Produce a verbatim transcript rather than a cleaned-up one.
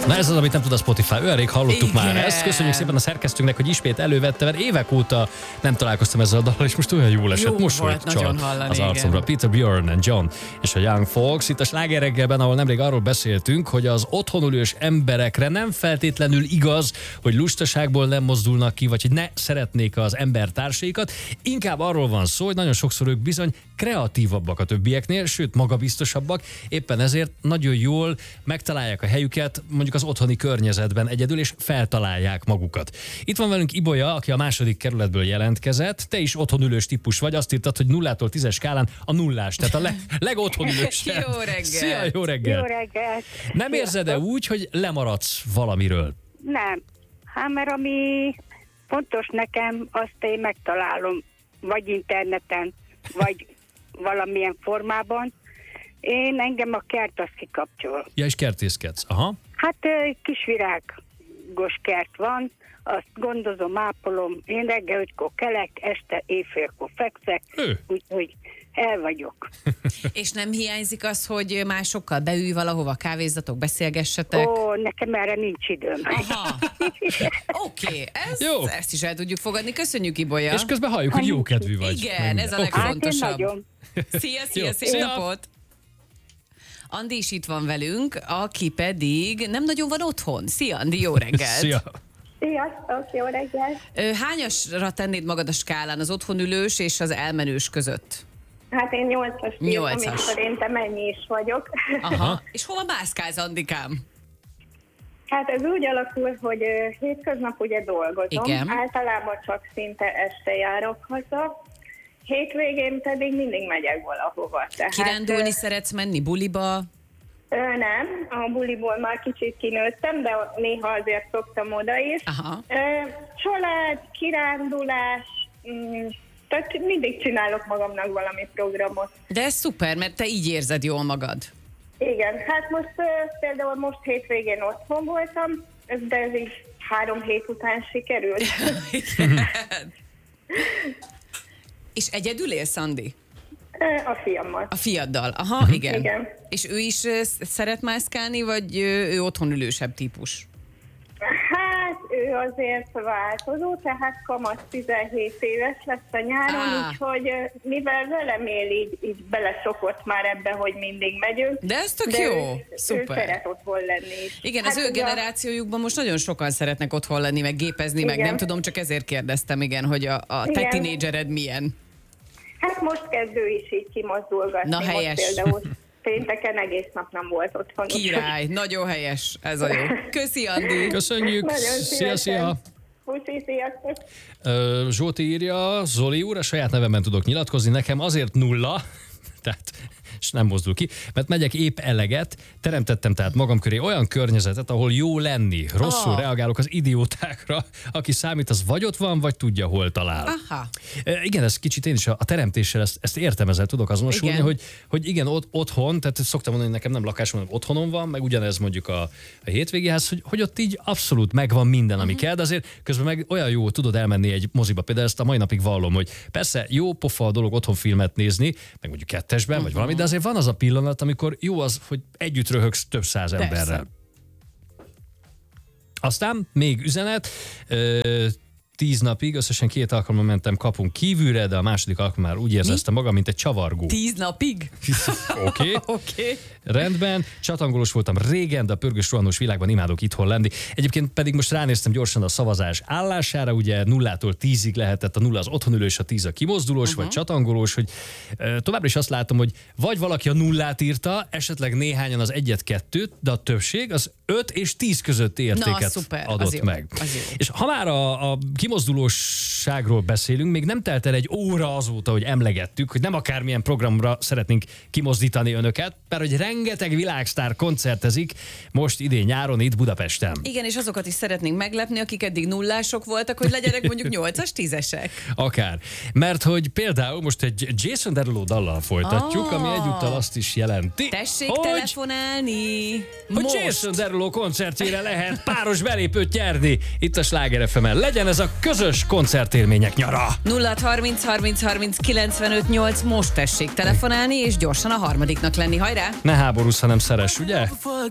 Na ez az, amit nem tud a Spotify. Olyan rég hallottuk Igen. már ezt. Köszönjük szépen a szerkesztőnknek, hogy ismét elővette, mert évek óta nem találkoztam ezzel a dallal, és most olyan jól esett. Jó Most volt nagyon hallani, az arcomra. igen. Peter Bjorn and John és a Young Folks. Itt a Sláger reggelben, ahol nemrég arról beszéltünk, hogy az otthonülős emberekre nem feltétlenül igaz, hogy lustaságból nem mozdulnak ki, vagy hogy ne szeretnék az embertársaikat. Inkább arról van szó, hogy nagyon sokszor ők bizony kreatívabbak a többieknél, sőt magabiztosabbak. Éppen ezért nagyon jól megtalálják a helyüket mondjuk az otthoni környezetben egyedül, és feltalálják magukat. Itt van velünk Ibolya, aki a második kerületből jelentkezett. Te is otthonülős típus vagy, azt írtad, hogy nullától tízes skálán a nullás, tehát a le- legotthonülősebb. Jó reggelt! Szia, jó reggelt! Jó reggelt! Nem érzed-e úgy, hogy lemaradsz valamiről? Nem. Hát mert ami fontos nekem, azt én megtalálom, vagy interneten, vagy valamilyen formában. Én engem a kert azt kikapcsol. Ja, és kertészkedsz. Aha. Hát kis virágos kert van, azt gondozom, ápolom. Én reggel ötkor kelek, este éjfélkor fekszek, Ő. úgyhogy el vagyok. És nem hiányzik az, hogy másokkal beülj valahova, kávézzatok, beszélgessetek? Ó, nekem erre nincs időm. Aha. Oké, okay, ez, Jó. ezt is el tudjuk fogadni. Köszönjük, Ibolya. És közben halljuk, hogy jókedvű vagy. Igen, ez a Oké. Hát én legfontosabb. nagyon. Szia, szia, Jó. szép Szia. napot! Andi is itt van velünk, aki pedig nem nagyon van otthon. Szia, Andi, jó reggelt! Szia! Sziasztok, jó reggel! Ö, Hányasra tennéd magad a skálán az otthonülős és az elmenős között? Hát én nyolcas tíz, Nyolcas. amit szerintem ennyi is vagyok. Aha. És hova mászkálsz, Andikám? Hát ez úgy alakul, hogy ö, hétköznap ugye dolgozom, Igen. általában csak szinte este járok haza, hétvégén pedig mindig megyek valahova. Tehát, Kirándulni ö, szeretsz menni, buliba? ö, nem, a buliból már kicsit kinőttem, de néha azért szoktam oda is. Aha. Ö, család, kirándulás, mm, tehát mindig csinálok magamnak valami programot. De ez szuper, mert te így érzed jól magad. Igen, hát most uh, például most hétvégén otthon voltam, de ez is három hét után sikerült. És egyedül élsz, Andi? Uh, a fiammal. A fiaddal? Aha, igen. Igen. És ő is ö, szeret mászkálni, vagy ö, ő otthonülősebb típus? Hát ő azért változó, tehát kamasz tizenhét éves lesz a nyáron, Á. úgyhogy uh, mivel velem él, így, így beleszokott már ebbe, hogy mindig megyünk. De ez tök de jó. Ő, Szuper. ő szeret otthon lenni is. Igen, hát az ő ugye a- generációjukban most nagyon sokan szeretnek otthon lenni, meg gépezni, meg Igen. nem tudom, csak ezért kérdeztem, igen, hogy a, a te Igen. tinédzsered milyen. Hát most kezdő is így kimozdulgatni. Na, most helyes. például pénteken egész nap nem volt otthon. úgyhogy- Király, nagyon helyes, ez a jó. Köszi, Andi. Köszönjük! Nagyon Szia, szívesen. szia! Puszi, sziasztok! Ö, Zsóti írja, Zoli úr, a saját nevemben tudok nyilatkozni, nekem azért nulla, tehát és nem mozdul ki, mert megyek épp eleget, teremtettem tehát magam köré olyan környezetet, ahol jó lenni, rosszul Ah. reagálok az idiótákra, aki számít, az vagy ott van, vagy tudja, hol talál. Aha. E, igen, ez kicsit én is a, a teremtéssel ezt, ezt értem, ezzel tudok azonosulni, Igen. hogy, hogy igen, ott, otthon, tehát szoktam mondani, hogy nekem nem lakásom, hanem otthonom van, meg ugyanez mondjuk a, a hétvégéhez, hogy, hogy ott így abszolút megvan minden, ami Mhm. kell, de azért közben meg olyan jó tudod elmenni egy moziba, például ezt a mai napig vallom, hogy persze jó pofa a dolog otthon filmet nézni, meg mondjuk kettesben, vagy valami, de azért van az a pillanat, amikor jó az, hogy együtt röhögsz több száz Persze. emberrel. Aztán még üzenet, ö, tíz napig, összesen két alkalommal mentem kapunk kívülre, de a második alkalommal úgy éreztem magam, mint egy csavargó. Tíz napig? Oké, Oké. rendben. Csatangolós voltam régen, de a pörgős rohanós világban imádok itthon lenni. Egyébként pedig most ránéztem gyorsan a szavazás állására, ugye nullától tízig lehetett, a nulla az otthonülős, a tíz a kimozdulós, uh-huh. vagy csatangolós, hogy ö, továbbra is azt látom, hogy vagy valaki a nullát írta, esetleg néhányan az egyet-kettőt, de a többség az öt és tíz közötti értéket szuper, az adott jó, meg. az jó. És ha már a, a kimozdulóságról beszélünk, még nem telt el egy óra azóta, hogy emlegettük, hogy nem akármilyen programra szeretnénk kimozdítani önöket, mert hogy rengeteg világsztár koncertezik most idén nyáron itt Budapesten. Igen, és azokat is szeretnénk meglepni, akik eddig nullások voltak, hogy legyenek mondjuk nyolcas, tízesek. Akár. Mert hogy például most egy Jason Derulo dallal folytatjuk, Ah. ami egyúttal azt is jelenti, Tessék hogy, telefonálni! hogy Most! Jason Derulo koncertjére lehet páros belépőt nyerni itt a Sláger ef emen. Legyen ez a közös koncertélmények nyara! nulla harminc harminc harminc kilencvenöt nyolc, most tessék telefonálni, és gyorsan a harmadiknak lenni. Hajrá! Ne háborús, hanem szeres, ugye?